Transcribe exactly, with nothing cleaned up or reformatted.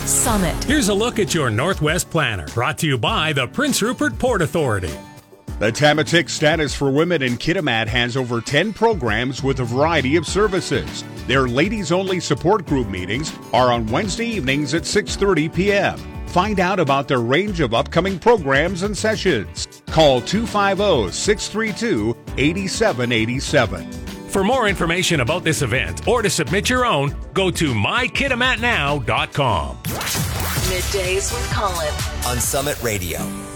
Summit. Here's a look at your Northwest Planner, brought to you by the Prince Rupert Port Authority. The Tamatik Status for Women in Kitimat has over ten programs with a variety of services. Their ladies-only support group meetings are on Wednesday evenings at six thirty p.m. Find out about their range of upcoming programs and sessions. Call two five zero, six three two, eight seven eight seven. For more information about this event or to submit your own, go to my kitimat now dot com. Middays with Colin on Summit Radio.